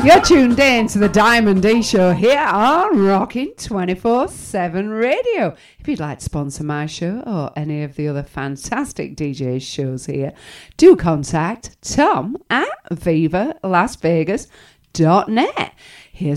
You're tuned in to the Diamond D Show here on Rockin' 24/7 Radio. If you'd like to sponsor my show or any of the other fantastic DJs shows here, do contact Tom at vivalasvegas.net. Here's